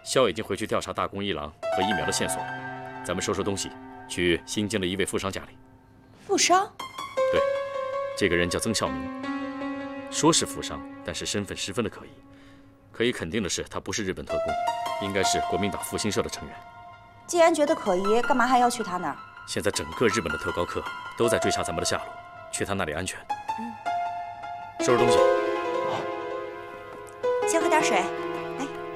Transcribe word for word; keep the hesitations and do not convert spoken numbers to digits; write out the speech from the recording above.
萧已经回去调查大宫一郎和疫苗的线索了。咱们收拾东西，去新京的一位富商家里。 富商？ 对，这个人叫曾孝明，说是富商，但是身份十分的可疑。可以肯定的是，他不是日本特工，应该是国民党复兴社的成员。 既然觉得可疑，干嘛还要去他那儿？ 现在整个日本的特高课都在追查咱们的下落，去他那里安全。嗯，收拾东西。 先喝点水。